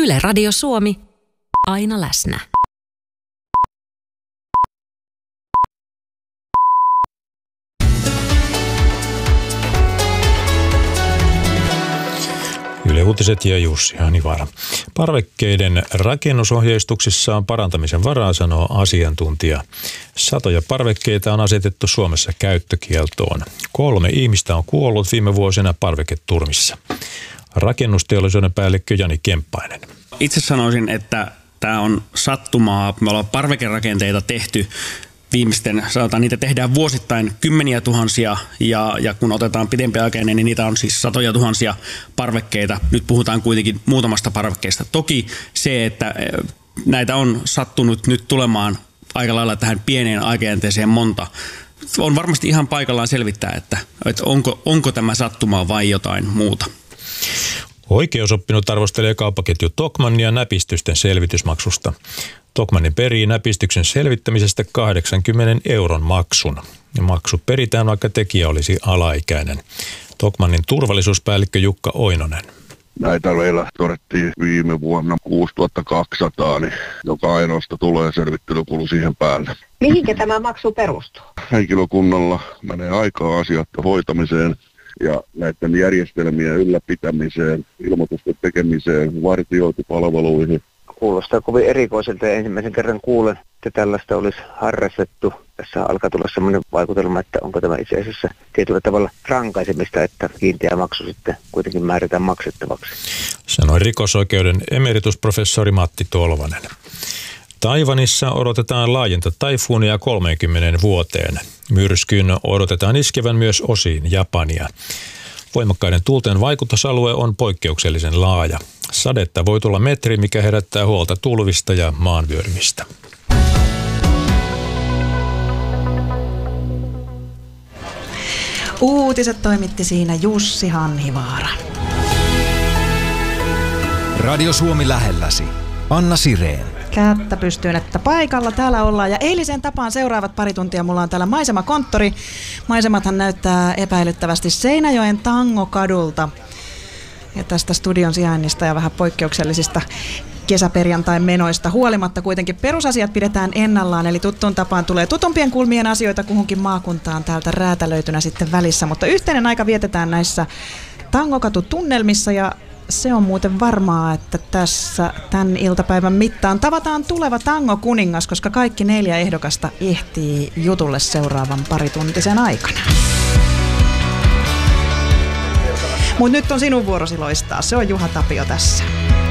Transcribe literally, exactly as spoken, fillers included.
Yle Radio Suomi, aina läsnä. Yle Uutiset ja Jussi Hanivaara. Parvekkeiden rakennusohjeistuksissa on parantamisen varaa, sanoo asiantuntija. Satoja parvekkeita on asetettu Suomessa käyttökieltoon. Kolme ihmistä on kuollut viime vuosina parveketurmissa. Rakennusteollisuuden päällikkö Jani Kemppainen. Itse sanoisin, että tämä on sattumaa. Me ollaan parvekerakenteita tehty viimeisten, sanotaan, niitä tehdään vuosittain kymmeniä tuhansia ja, ja kun otetaan pidempiaikainen, niin niitä on siis satoja tuhansia parvekkeita. Nyt puhutaan kuitenkin muutamasta parvekkeesta. Toki se, että näitä on sattunut nyt tulemaan aika lailla tähän pieneen aikajänteeseen monta, on varmasti ihan paikallaan selvittää, että, että onko, onko tämä sattumaa vai jotain muuta. Oikeusoppinut arvostelee kauppaketju Tokmannia näpistysten selvitysmaksusta. Tokmanni perii näpistyksen selvittämisestä kahdeksankymmenen euron maksun. Maksu peritään, vaikka tekijä olisi alaikäinen. Tokmannin turvallisuuspäällikkö Jukka Oinonen. Näitä meillä todettiin viime vuonna kuusituhatta kaksisataa, niin joka ainoasta tulee selvittelykulu siihen päälle. Mihinkä tämä maksu perustuu? Henkilökunnalla menee aikaa asioiden hoitamiseen ja näiden järjestelmien ylläpitämiseen, ilmoitusten tekemiseen, vartiointipalveluihin. Kuulostaa kovin erikoiselta ja ensimmäisen kerran kuulen, että tällaista olisi harrastettu. Tässä alkaa tulla sellainen vaikutelma, että onko tämä itse asiassa tietyllä tavalla rankaisemista, että kiinteä maksu sitten kuitenkin määrätään maksettavaksi. Sanoi rikosoikeuden emeritusprofessori Matti Tolvanen. Taiwanissa odotetaan laajenta taifuunia kolmeenkymmeneen vuoteen. Myrskyn odotetaan iskevän myös osiin Japania. Voimakkaiden tuulten vaikutusalue on poikkeuksellisen laaja. Sadetta voi tulla metri, mikä herättää huolta tulvista ja maanvyörymistä. Uutiset toimitti siinä Jussi Hanhivaara. Radio Suomi lähelläsi. Anna Sireen. Kättä pystyyn, että paikalla täällä ollaan. Ja eilisen tapaan seuraavat pari tuntia mulla on täällä maisemakonttori. Maisemathan näyttää epäilyttävästi Seinäjoen Tangokadulta. Ja tästä studion sijainnista ja vähän poikkeuksellisista kesäperjantain menoista huolimatta kuitenkin perusasiat pidetään ennallaan. Eli tuttuun tapaan tulee tutumpien kulmien asioita kuhunkin maakuntaan täältä räätälöitynä sitten välissä. Mutta yhteinen aika vietetään näissä Tangokatu-tunnelmissa ja se on muuten varmaa, että tässä tämän iltapäivän mittaan tavataan tuleva tango-kuningas, koska kaikki neljä ehdokasta ehtii jutulle seuraavan parituntisen aikana. Mutta nyt on sinun vuorosi loistaa. Se on Juha Tapio tässä.